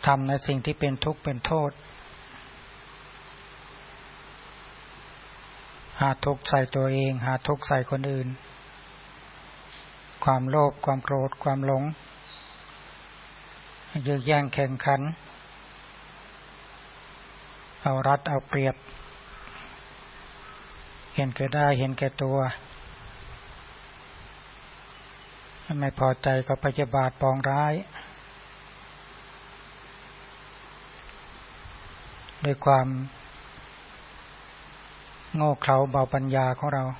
ทำในสิ่งที่เป็นทุกข์เป็นโทษหาทุกข์ใส่ตัวเองหาทุกข์ใส่คนอื่นความโลภความโกรธความหลงยื้อแย่งแข่งขันเอารัดเอาเปรียบเห็นแก่ได้เห็นแก่ตัวไม่พอใจก็พยาบาทปองร้ายด้วยความโง่เขลาเบาปัญญาของเรา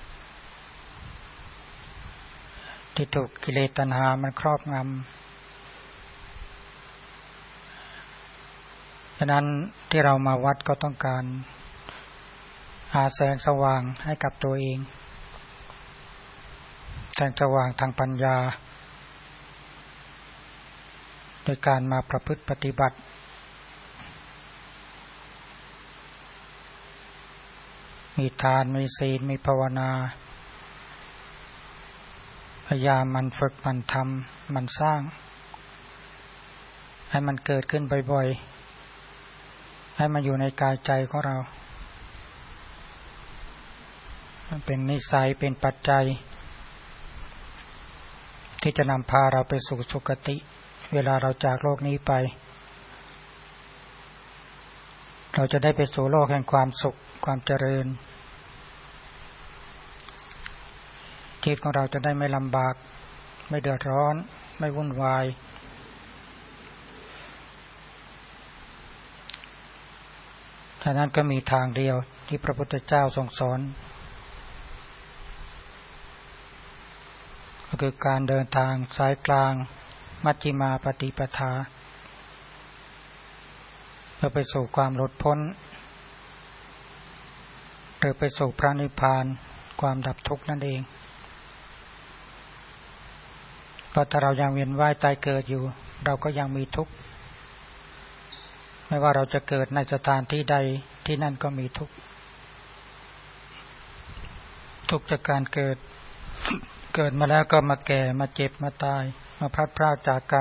ที่ถูกกิเลสตัณหามันครอบงำฉะนั้นที่เรามาวัดก็ต้องการหาแสงสว่างให้กับตัวเองแสงสว่างทางปัญญาโดยการมาประพฤติปฏิบัติมีทานมีศีลมีภาวนาพยายามมันฝึกมันทำมันสร้างให้มันเกิดขึ้นบ่อยๆให้มันอยู่ในกายใจของเรามันเป็นนิสัยเป็นปัจจัยที่จะนำพาเราไปสู่สุคติเวลาเราจากโลกนี้ไปเราจะได้ไปสู่โลกแห่งความสุขความเจริญชีวิตของเราจะได้ไม่ลำบากไม่เดือดร้อนไม่วุ่นวายฉะนั้นก็มีทางเดียวที่พระพุทธเจ้าทรงสอนก็คือการเดินทางสายกลางมัชฌิมาปฏิปทาเพื่อไปสู่ความหลุดพ้นหรือไปสู่พระนิพพานความดับทุกข์นั่นเองเพราะถ้าเรายังเวียนว่ายตายเกิดอยู่เราก็ยังมีทุกข์ไม่ว่าเราจะเกิดในสถานที่ใดที่นั่นก็มีทุกข์ทุกข์จากการเกิดมาแล้วก็มาแก่มาเจ็บมาตายมาพลัดพรากจากกัน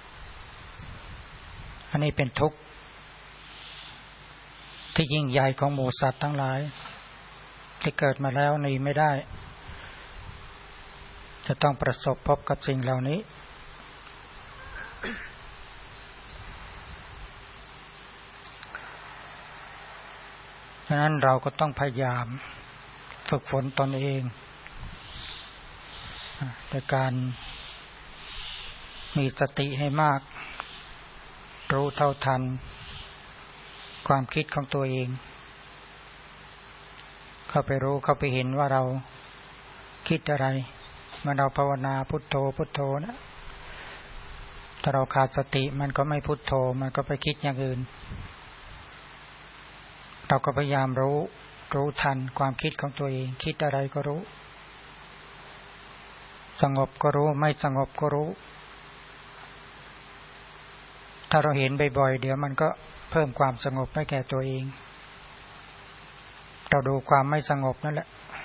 อันนี้เป็นทุกข์ที่ยิ่งใหญ่ของหมู่สัตว์ทั้งหลายที่เกิดมาแล้วหนีไม่ได้จะต้องประสบพบกับสิ่งเหล่านี้ฉะนั้นเราก็ต้องพยายามฝึกฝนตนเองโดยการมีสติให้มากรู้เท่าทันความคิดของตัวเองเข้าไปรู้เข้าไปเห็นว่าเราคิดอะไรเมื่อเราภาวนาพุทโธพุทโธนะถ้าเราขาดสติมันก็ไม่พุทโธมันก็ไปคิดอย่างอื่นเราก็พยายามรู้ทันความคิดของตัวเองคิดอะไรก็รู้สงบก็รู้ไม่สงบก็รู้ถ้าเราเห็นบ่อยๆเดี๋ยวมันก็เพิ่มความสงบให้แก่ตัวเองเราดูความไม่สงบนั่นแหละ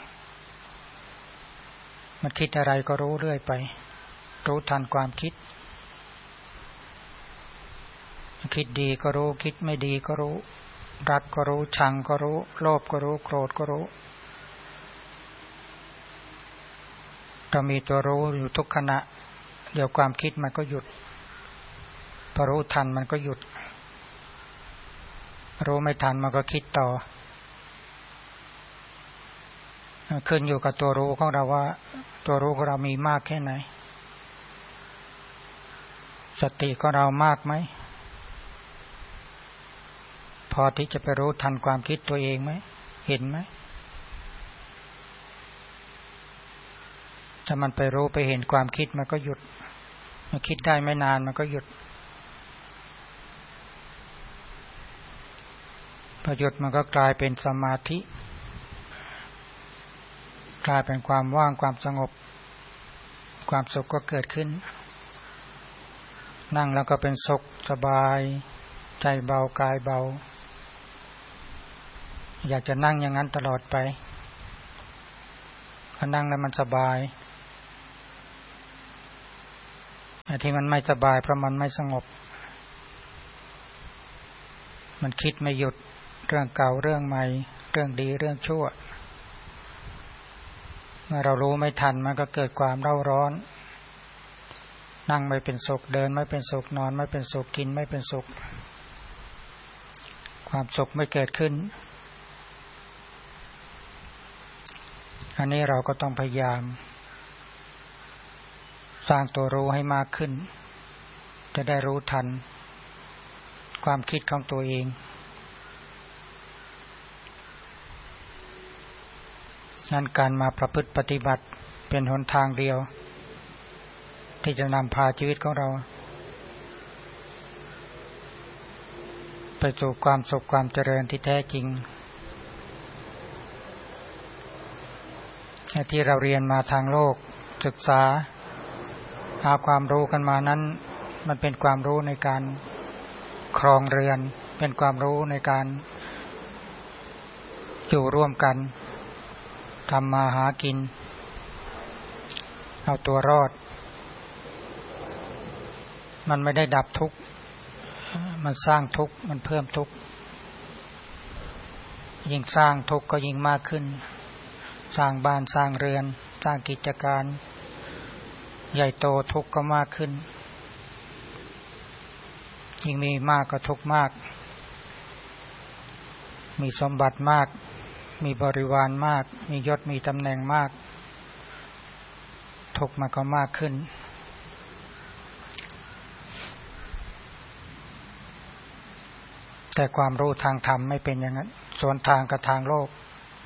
มันคิดอะไรก็รู้เรื่อยไปรู้ทันความคิดคิดดีก็รู้คิดไม่ดีก็รู้รักก็รู้ชังก็รู้โลภก็รู้โกรธก็รู้เรามีตัวรู้อยู่ทุกขณะเดี๋ยวความคิดมันก็หยุดพอรู้ทันมันก็หยุดรู้ไม่ทันมันก็คิดต่อขึ้นอยู่กับตัวรู้ของเราว่าตัวรู้ของเรามีมากแค่ไหนสติของเรามากไหมพอที่จะไปรู้ทันความคิดตัวเองไหมเห็นไหมถ้ามันไปรู้ไปเห็นความคิดมันก็หยุดมันคิดได้ไม่นานมันก็หยุดพอหยุดมันก็กลายเป็นสมาธิกลายเป็นความว่างความสงบความสุขก็เกิดขึ้นนั่งแล้วก็เป็นสุขสบายใจเบากายเบาอยากจะนั่งอย่างนั้นตลอดไปพอนั่งแล้วมันสบายไอ้ที่มันไม่สบายเพราะมันไม่สงบมันคิดไม่หยุดเรื่องเก่าเรื่องใหม่เรื่องดีเรื่องชั่วเมื่อเรารู้ไม่ทันมันก็เกิดความเร่าร้อนนั่งไม่เป็นสุขเดินไม่เป็นสุขนอนไม่เป็นสุขกินไม่เป็นสุขความสุขไม่เกิดขึ้นอันนี้เราก็ต้องพยายามสร้างตัวรู้ให้มากขึ้นจะได้รู้ทันความคิดของตัวเองนั่นการมาประพฤติปฏิบัติเป็นหนทางเดียวที่จะนำพาชีวิตของเราไปสู่ความสุขความเจริญที่แท้จริงที่เราเรียนมาทางโลกศึกษาหาความรู้กันมานั้นมันเป็นความรู้ในการครองเรือนเป็นความรู้ในการอยู่ร่วมกันทำมาหากินเอาตัวรอดมันไม่ได้ดับทุกข์มันสร้างทุกข์มันเพิ่มทุกข์ยิ่งสร้างทุกข์ก็ยิ่งมากขึ้นสร้างบ้านสร้างเรือนสร้างกิจการใหญ่โตทุกข์ก็มากขึ้นยิ่งมีมากก็ทุกข์มากมีสมบัติมากมีบริวารมากมียศมีตำแหน่งมากทุกข์มันก็มากขึ้นแต่ความรู้ทางธรรมไม่เป็นอย่างนั้นสวนทางกับทางโลก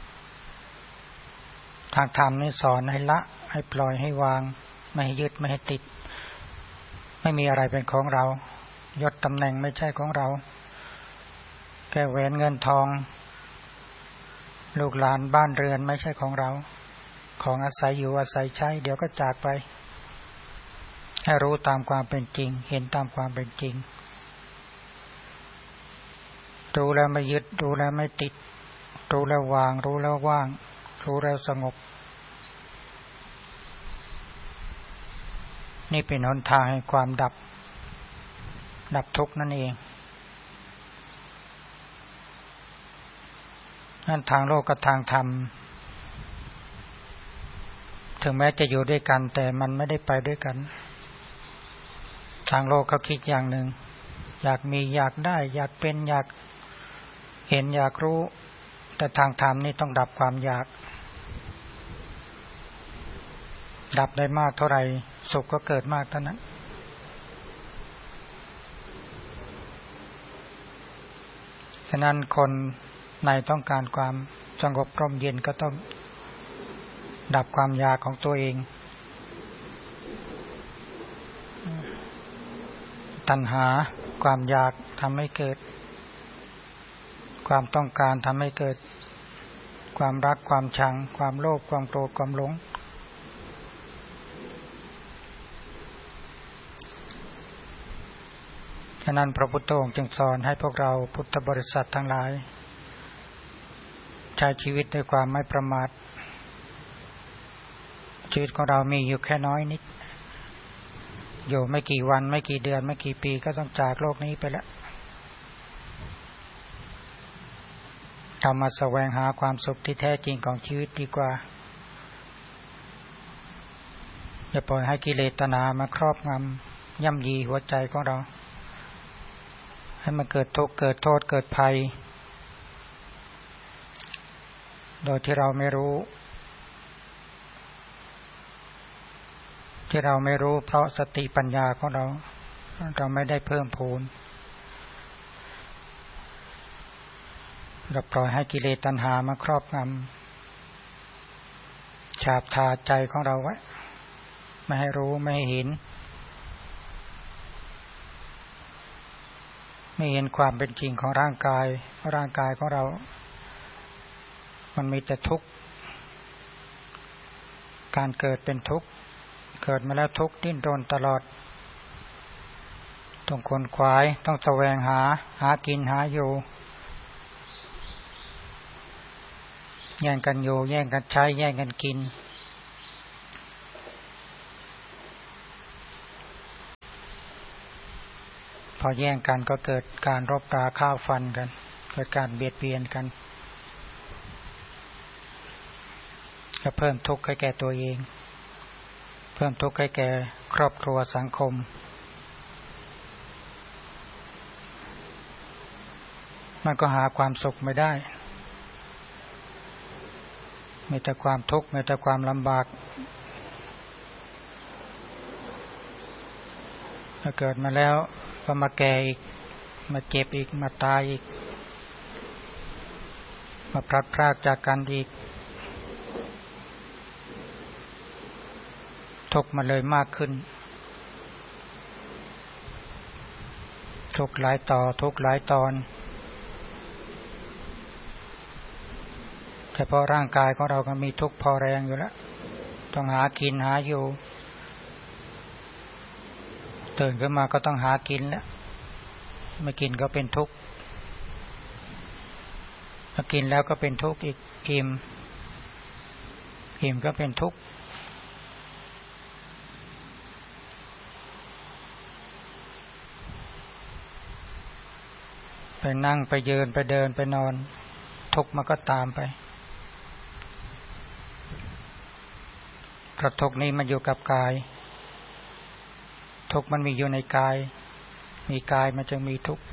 ทางธรรมนี่สอนให้ละให้ปล่อยให้วางไม่ให้ยึดไม่ให้ติดไม่มีอะไรเป็นของเรายศตำแหน่งไม่ใช่ของเราแก้วแหวนเงินทองลูกหลานบ้านเรือนไม่ใช่ของเราของอาศัยอยู่อาศัยใช้เดี๋ยวก็จากไปให้รู้ตามความเป็นจริงเห็นตามความเป็นจริงรู้แล้วไม่ยึดรู้แล้วไม่ติดรู้แล้ววางรู้แล้วว่างรู้แล้วสงบนี่เป็นหนทางแห่งความดับทุกข์นั่นเองนั่นทางโลกกับทางธรรมถึงแม้จะอยู่ด้วยกันแต่มันไม่ได้ไปด้วยกันทางโลกเขาคิดอย่างหนึ่งอยากมีอยากได้อยากเป็นอยากเห็นอยากรู้แต่ทางธรรมนี่ต้องดับความอยากดับได้มากเท่าไหร่สุขก็เกิดมากเท่านั้นฉะนั้นคนในต้องการความสงบร่มเย็นก็ต้องดับความอยากของตัวเองตัณหาความอยากทำให้เกิดความต้องการทำให้เกิดความรักความชังความโลภความโกรธความหลงฉะนั้นพระพุทธองค์จึงสอนให้พวกเราพุทธบริษัททั้งหลายใช้ชีวิตด้วยความไม่ประมาทชีวิตของเรามีอยู่แค่น้อยนิดอยู่ไม่กี่วันไม่กี่เดือนไม่กี่ปีก็ต้องจากโลกนี้ไปแล้วเอามาแสวงหาความสุขที่แท้จริงของชีวิตดีกว่าอย่าปล่อยให้กิเลสตัณหามาครอบงำย่ำยีหัวใจของเราให้มันเกิดทุกข์เกิดโทษเกิดภัยโดยที่เราไม่รู้เพราะสติปัญญาของเราไม่ได้เพิ่มพูนเราปล่อยให้กิเลสตัณหามาครอบงำฉาบทาใจของเราไว้ไม่ให้รู้ไม่ให้เห็นไม่เห็นความเป็นจริงของร่างกายของเรามันมีแต่ทุกข์การเกิดเป็นทุกข์เกิดมาแล้วทุกข์ดิ้นรนตลอดต้องขวนขวายต้องแสวงหากินหาอยู่แย่งกันอยู่แย่งกันใช้แย่งกันกินพอแย่งกันก็เกิดการรบราฆ่าฟันกันเกิดการเบียดเบียนกันก็เพิ่มทุกข์ให้แก่ตัวเองเพิ่มทุกข์ให้แก่ครอบครัวสังคมมันก็หาความสุขไม่ได้มีแต่ความทุกข์มีแต่ความลำบากถ้าเกิดมาแล้วก็มาแก่อีกมาเจ็บอีกมาตายอีกมาพลัดพรากจากกันอีกทุกข์มันเลยมากขึ้นทุกข์หลายต่อทุกข์หลายตอนเฉพาะร่างกายของเราก็มีทุกข์พอแรงอยู่แล้วต้องหากินหาอยู่ตื่นขึ้นมาก็ต้องหากินแล้วไม่กินก็เป็นทุกข์ถ้ากินแล้วก็เป็นทุกข์อีกอิ่มก็เป็นทุกข์ไปนั่งไปยืนไปเดินไปนอนทุกข์มันก็ตามไปเพราะทุกข์นี้มันอยู่กับกายทุกข์มันมีอยู่ในกายมีกายมันจึงมีทุกข์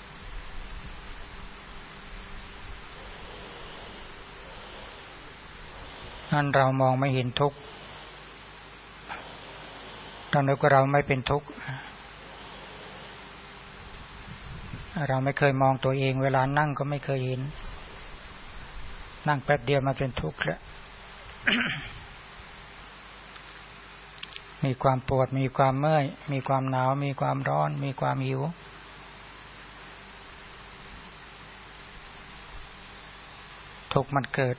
นั่นเรามองไม่เห็นทุกข์เรานึกว่าเราไม่เป็นทุกข์เราไม่เคยมองตัวเองเวลานั่งก็ไม่เคยเห็นนั่งแป๊บเดียวมาเป็นทุกข์แล้ว มีความปวดมีความเมื่อยมีความหนาวมีความร้อนมีความหิวทุกข์มันเกิด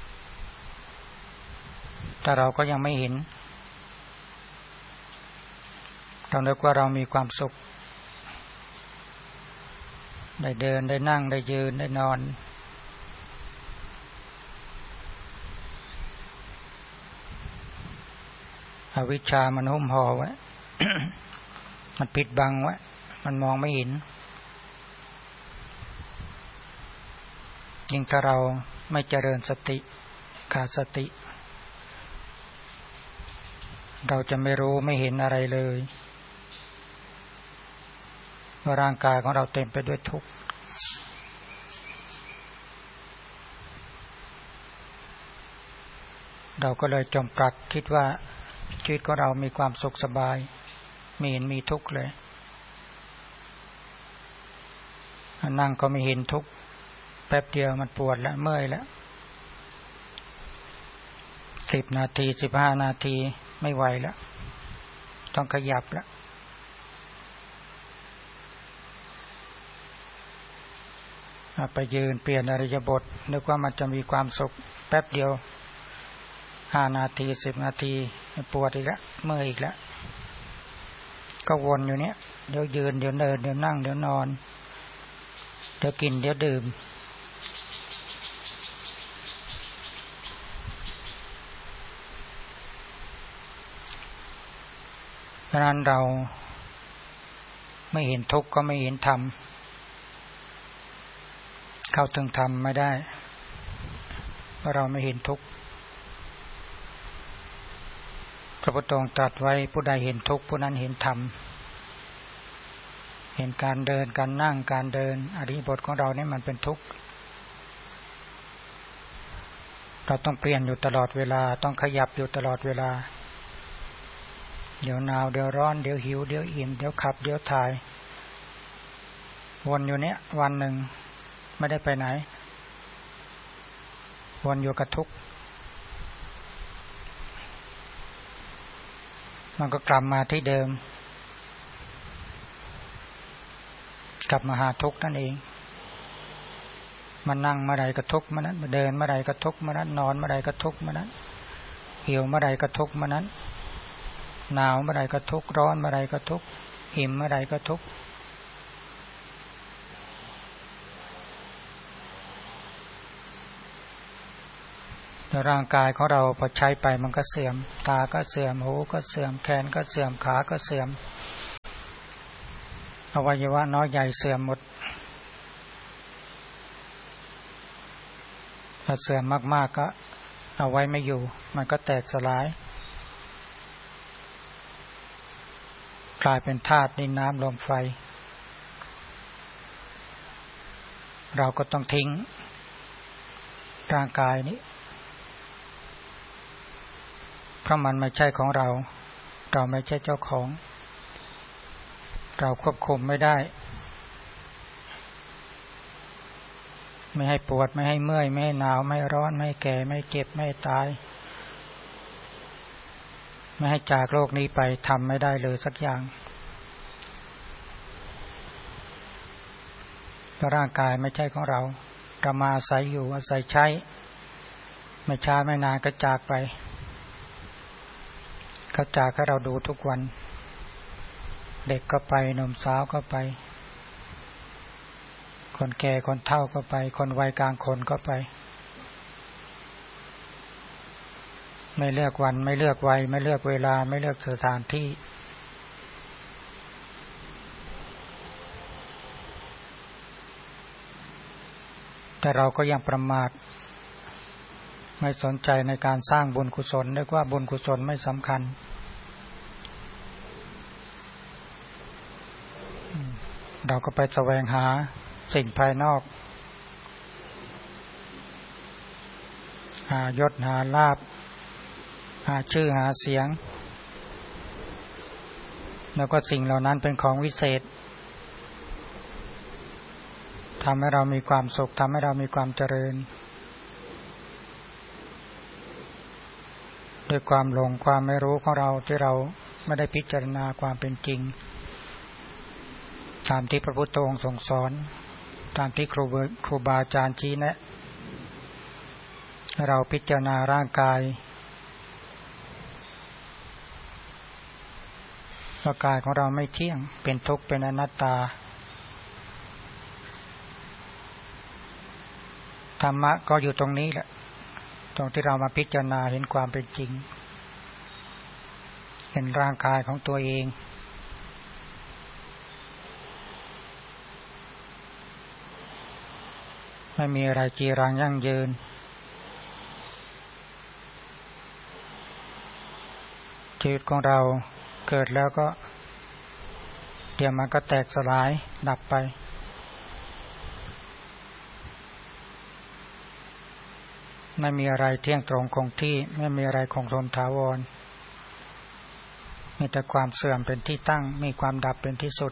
แต่เราก็ยังไม่เห็นเราคิดว่าเรามีความสุขได้เดินได้นั่งได้ยืนได้นอนอวิชชามันหุ้มห่อไว้ มันปิดบังไว้มันมองไม่เห็นยิ่งถ้าเราไม่เจริญสติขาดสติเราจะไม่รู้ไม่เห็นอะไรเลยว่าร่างกายของเราเต็มไปด้วยทุกข์เราก็เลยจมปลักคิดว่าชีวิตของเรามีความสุขสบายไม่เห็นมีทุกข์เลยนั่งก็ไม่เห็นทุกข์แป๊บเดียวมันปวดแล้วเมื่อยแล้ว10 นาที15 นาทีไม่ไหวแล้วต้องขยับแล้วไปยืนเปลี่ยนอิริยาบถนึกว่ามันจะมีความสุขแป๊บเดียว5 นาที10 นาทีปวดอีกแล้วเมื่อยอีกแล้วก็วนอยู่เนี้ยเดี๋ยวยืนเดี๋ยวเดินเดี๋ยวนั่งเดี๋ยวนอนเดี๋ยวกินเดี๋ยวดื่มเพราะนั้นเราไม่เห็นทุกข์ก็ไม่เห็นธรรมเข้าถึงธรรมไม่ได้เพราะเราไม่เห็นทุกข์พระพุทธองค์ตรัสไว้ผู้ใดเห็นทุกข์ผู้นั้นเห็นธรรมเห็นการเดินการนั่งการเดินอริยบทของเราเนี่ยมันเป็นทุกข์เราต้องเปลี่ยนอยู่ตลอดเวลาต้องขยับอยู่ตลอดเวลาเดี๋ยวหนาวเดี๋ยวร้อนเดี๋ยวหิวเดี๋ยวอิ่มเดี๋ยวขับเดี๋ยวถ่ายวนอยู่เนี้ยวันหนึ่งไม่ได้ไปไหนวนอยู่กับทุกข์มันก็กลับมาที่เดิมกลับมาหาทุกข์นั่นเองมันนั่งเมื่อใดก็ทุกข์เมื่อนั้นเดินเมื่อใดก็ทุกข์เมื่อนั้นนอนเมื่อใดก็ทุกข์เมื่อนั้นหิวเมื่อใดก็ทุกข์เมื่อนั้นหนาวเมื่อใดก็ทุกข์ร้อนเมื่อใดก็ทุกข์อิ่มเมื่อใดก็ทุกข์ร่างกายของเราพอใช้ไปมันก็เสื่อมตาก็เสื่อมหูก็เสื่อมแขนก็เสื่อมขาก็เสื่อมอวัยวะน้อยใหญ่เสื่อมหมดถ้าเสื่อมมากๆก็เอาไว้ไม่อยู่มันก็แตกสลายกลายเป็นธาตุดินน้ำลมไฟเราก็ต้องทิ้งร่างกายนี้เพราะมันไม่ใช่ของเราเราไม่ใช่เจ้าของเราควบคุมไม่ได้ไม่ให้ปวดไม่ให้เมื่อยไม่ให้หนาวไม่ร้อนไม่แก่ไม่เจ็บไม่ตายไม่ให้จากโลกนี้ไปทำไม่ได้เลยสักอย่างร่างกายไม่ใช่ของเราเรามาอาศัยอยู่อาศัยใช้ไม่ช้าไม่นานก็จากไปก็จากให้เราดูทุกวันเด็กก็ไปหนุ่มสาวก็ไปคนแก่คนเฒ่าก็ไปคนวัยกลางคนก็ไปไม่เลือกวันไม่เลือกวัยไม่เลือกเวลาไม่เลือกสถานที่แต่เราก็ยังประมาทไม่สนใจในการสร้างบุญกุศลนึกว่าบุญกุศลไม่สำคัญเราก็ไปแสวงหาสิ่งภายนอกหายศหาลาภหาชื่อหาเสียงแล้วก็สิ่งเหล่านั้นเป็นของวิเศษทำให้เรามีความสุขทำให้เรามีความเจริญด้วยความหลงความไม่รู้ของเราที่เราไม่ได้พิจารณาความเป็นจริงตามที่พระพุทธองค์ทรงสอนตามที่ครูบาอาจารย์ชี้แนะเราพิจารณาร่างกายร่างกายของเราไม่เที่ยงเป็นทุกข์เป็นอนัตตาธรรมะก็อยู่ตรงนี้แหละตรงที่เรามาพิจารณาเห็นความเป็นจริงเห็นร่างกายของตัวเองไม่มีอะไรจีรังยั่งยืนชีวิตของเราเกิดแล้วก็เดี๋ยวมันก็แตกสลายดับไปไม่มีอะไรเที่ยงตรงคงที่ไม่มีอะไรคงทนถาวรมีแต่ความเสื่อมเป็นที่ตั้งมีความดับเป็นที่สุด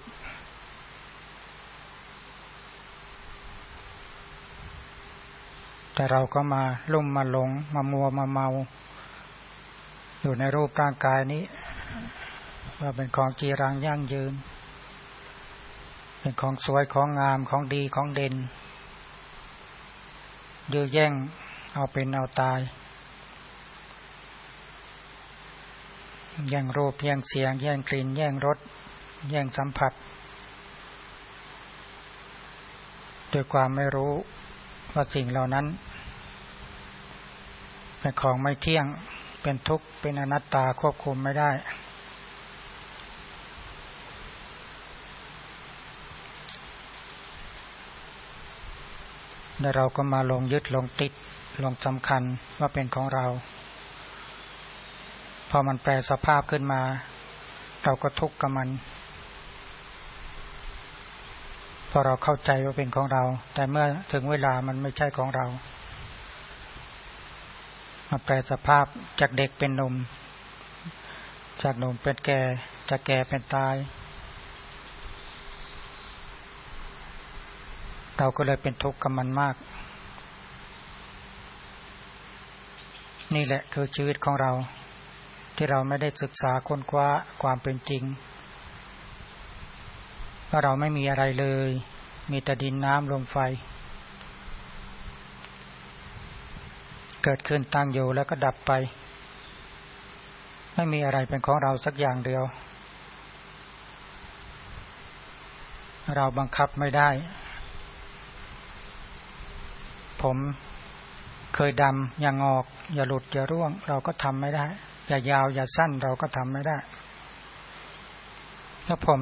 แต่เราก็มาลุ่มมาหลงมามัวมาเมาอยู่ในรูปร่างกายนี้ว่าเป็นของจีรังยั่งยืนเป็นของสวยของงามของดีของเด่นยื้อแย่งเอาเป็นเอาตายแย่งรูปแย่งเสียงแย่งกลิ่นแย่งรสแย่งสัมผัสด้วยความไม่รู้ว่าสิ่งเหล่านั้นเป็นของไม่เที่ยงเป็นทุกข์เป็นอนัตตาควบคุมไม่ได้และเราก็มาลงยึดลงติดลงสำคัญว่าเป็นของเราพอมันแปรสภาพขึ้นมาเราก็ทุกข์กับมันพอเราเข้าใจว่าเป็นของเราแต่เมื่อถึงเวลามันไม่ใช่ของเรามาแปรสภาพจากเด็กเป็นหนุ่มจากหนุ่มเป็นแก่จากแก่เป็นตายเราก็เลยเป็นทุกข์กับมันมากนี่แหละคือชีวิตของเราที่เราไม่ได้ศึกษาค้นคว้าความเป็นจริงว่าเราไม่มีอะไรเลยมีแต่ดินน้ำลมไฟเกิดขึ้นตั้งอยู่แล้วก็ดับไปไม่มีอะไรเป็นของเราสักอย่างเดียวเราบังคับไม่ได้ผมเคยดำอย่างงอกอย่าหลุดอย่าร่วงเราก็ทำไม่ได้อย่ายาวอย่าสั้นเราก็ทำไม่ได้ถ้าผม